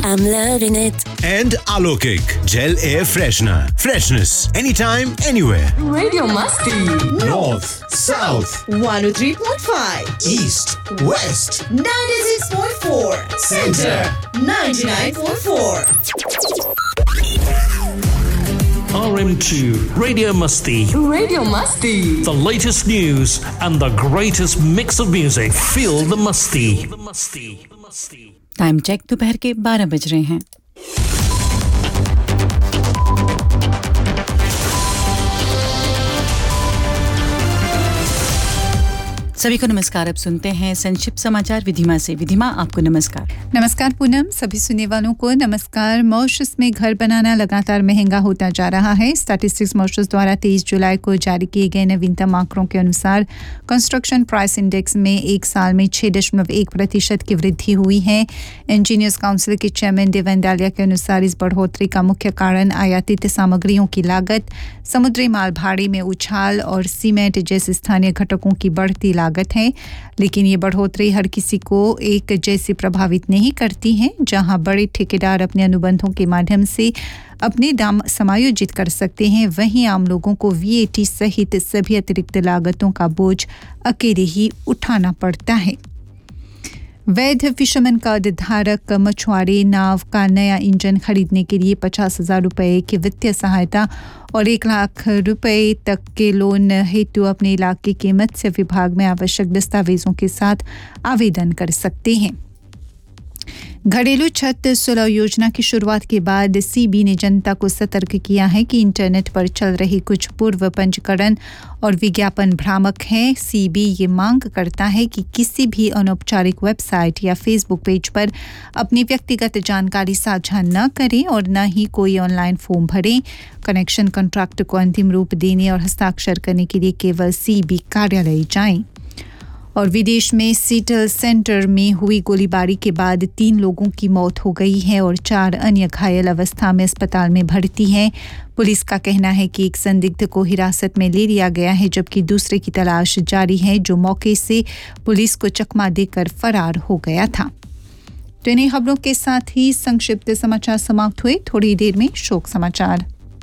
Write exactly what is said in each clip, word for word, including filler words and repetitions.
I'm loving it. And Alokik Gel Air Freshener. Freshness anytime, anywhere. Radio Masti. North, South, one oh three point five. East, West, ninety-six point four. Center, ninety-nine point four. R M two Radio Masti. Radio Masti. The latest news and the greatest mix of music. Feel the Masti. Time check दोपहर के बारह बज रहे हैं. सभी को नमस्कार. अब सुनते हैं संक्षिप्त समाचार विधिमा से. विधिमा, आपको नमस्कार. नमस्कार पूनम. सभी सुनने वालों को नमस्कार. मॉरिशस में घर बनाना लगातार महंगा होता जा रहा है. स्टैटिस्टिक्स मॉरिशस द्वारा तेईस जुलाई को जारी किए गए नवीनतम आंकड़ों के अनुसार कंस्ट्रक्शन प्राइस इंडेक्स में एक साल में छह दशमलव एक प्रतिशत की वृद्धि हुई है. इंजीनियर्स काउंसिल के चेयरमैन देवेन डालिया के अनुसार इस बढ़ोतरी का मुख्य कारण आयातित सामग्रियों की लागत, समुद्री माल भाड़े में उछाल और सीमेंट जैसे स्थानीय घटकों की बढ़ती लागत है. लेकिन ये बढ़ोतरी हर किसी को एक जैसे प्रभावित नहीं करती है. जहां बड़े ठेकेदार अपने अनुबंधों के माध्यम से अपने दाम समायोजित कर सकते हैं, वहीं आम लोगों को वीएटी सहित सभी अतिरिक्त लागतों का बोझ अकेले ही उठाना पड़ता है. वैध फिशरमैन कार्ड धारक मछुआरे नाव का नया इंजन खरीदने के लिए पचास हजार रुपये की वित्तीय सहायता और एक लाख रुपए तक के लोन हेतु अपने इलाके के मत्स्य विभाग में आवश्यक दस्तावेजों के साथ आवेदन कर सकते हैं. घरेलू छत सुलह योजना की शुरुआत के बाद सीबी ने जनता को सतर्क किया है कि इंटरनेट पर चल रही कुछ पूर्व पंजीकरण और विज्ञापन भ्रामक हैं. सीबी ये मांग करता है कि किसी भी अनौपचारिक वेबसाइट या फेसबुक पेज पर अपनी व्यक्तिगत जानकारी साझा न करें और न ही कोई ऑनलाइन फॉर्म भरें. कनेक्शन कॉन्ट्रैक्ट को अंतिम रूप देने और हस्ताक्षर करने के लिए केवल सीबी कार्यालय जाएं. और विदेश में सीटल सेंटर में हुई गोलीबारी के बाद तीन लोगों की मौत हो गई है और चार अन्य घायल अवस्था में अस्पताल में भर्ती हैं. पुलिस का कहना है कि एक संदिग्ध को हिरासत में ले लिया गया है, जबकि दूसरे की तलाश जारी है, जो मौके से पुलिस को चकमा देकर फरार हो गया था. तो इन्हीं खबरों के साथ ही संक्षिप्त समाचार समाप्त हुए. थोड़ी देर में शोक समाचार.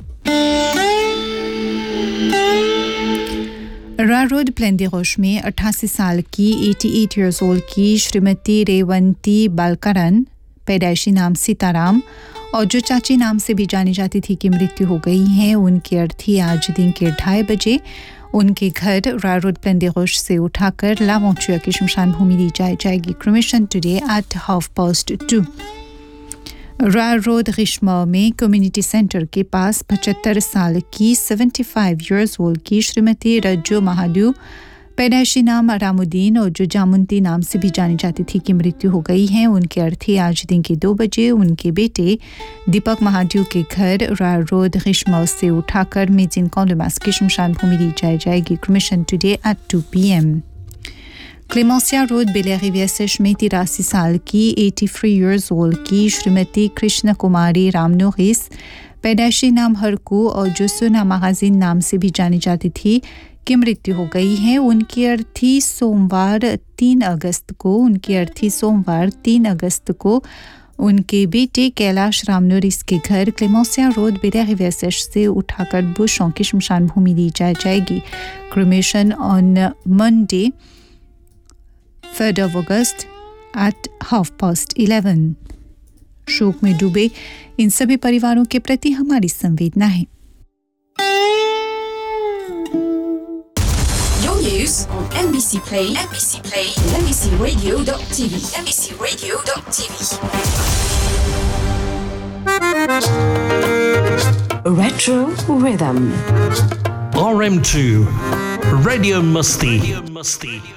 रा रोड प्लेंडेरोश में अट्ठासी साल की अठासी इयर्स ओल्ड की श्रीमती रेवंती बालकरन, पैदाइशी नाम सीताराम और जो चाची नाम से भी जानी जाती थी, की मृत्यु हो गई है. उनकी अर्थी आज दिन के ढाई बजे उनके घर रा रोड प्लेंडेरोश से उठाकर लावोंचुआ की शमशान भूमि ली जाए जाएगी. Cremation today at half past to. रा रोड रिश्मा में कम्युनिटी सेंटर के पास पचहत्तर साल की पचहत्तर इयर्स ओल्ड की श्रीमती रज्जो महादू, पैदाइशी नाम रामुद्दीन और जो जामुनती नाम से भी जानी जाती थी, की मृत्यु हो गई है. उनके अर्थी आज दिन के दो बजे उनके बेटे दीपक महादू के घर रा रोड रिश्मा से उठाकर मेजिन कॉन्डोमास की शमशान भूमि ली जाए जाएगी. Cremation today at to P M. क्लेमेंसिया road बेले-रिविère-Sèche में तिरासी साल की तिरासी इयर्स ओल्ड की श्रीमती कृष्ण कुमारी रामनोरिस, पैदाइशी नाम हरकू और जो सोना महाजिन नाम से भी जानी जाती थी, की मृत्यु हो गई है. उनकी अर्थी सोमवार तीन अगस्त को उनकी अर्थी सोमवार तीन अगस्त को उनके बेटे कैलाश रामनोरिस के घर क्लेमेंसिया रोड बेले-रिविère-Sèche से उठाकर बुशों की शमशान भूमि ली जाए जाएगी. Cremation on Monday third of August at half past eleven. शोक में डूबे इन सभी परिवारों के प्रति हमारी संवेदना है. Your news on M B C Play, M B C Play, M B C Radio dot T V, M B C Radio dot T V. Retro Rhythm. R M two Radio Masti.